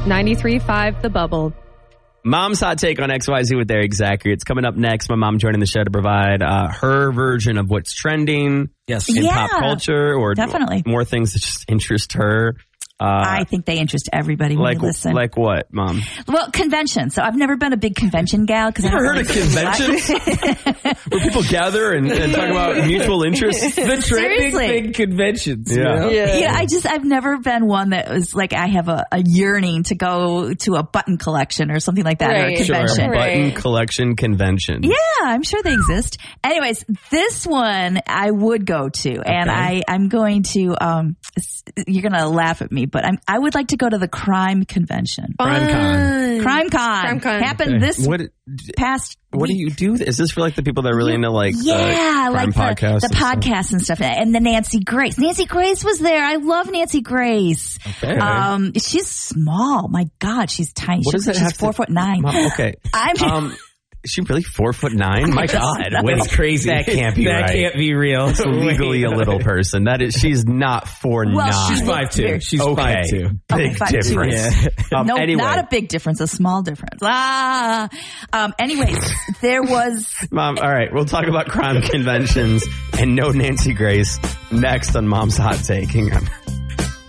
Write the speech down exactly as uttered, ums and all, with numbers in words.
ninety-three point five The Bubble. Mom's Hot Take on X Y Z with Eric Zachary. It's coming up next. My mom joining the show to provide uh, her version of what's trending yes. in yeah, pop culture or definitely. more things that just interest her. Uh, I think they interest everybody when like, you listen. Like what, Mom? Well, conventions. So I've never been a big convention gal. Cause You I ever don't heard really of conventions? Where people gather and, and talk about mutual interests? The trending Seriously. big conventions. Yeah. You know? Yeah. yeah, I just, I've never been one that was like, I have a, a yearning to go to a button collection or something like that or a Right. convention. Sure, a button Right. collection convention. Yeah, I'm sure they exist. Anyways, this one I would go to, and I, I'm going to, um, you're going to laugh at me, but I'm, I would like to go to the crime convention. Crime Con. Crime Con. Crime Con. Happened Okay. this What past What do week. you do? Is this for like the people that are really into like Yeah, the like crime the, podcasts the and stuff? podcasts and stuff. And the Nancy Grace. Nancy Grace was there. I love Nancy Grace. Okay. Um, she's small. My God, she's tiny. What she's does that she's have four to- foot nine. Mom, okay. I'm Um, is she really four foot nine? My God, That's crazy. That can't be that right. can't be real. That's legally a little person. That is, she's not four Well, nine. she's She's five two. She's okay. five two. Okay, Big five two. difference. Yeah. Um, no, anyway, not a big difference, a small difference. Ah. Um, anyways, there was. Mom. All right, we'll talk about crime conventions and no Nancy Grace next on Mom's Hot Take. Hang on.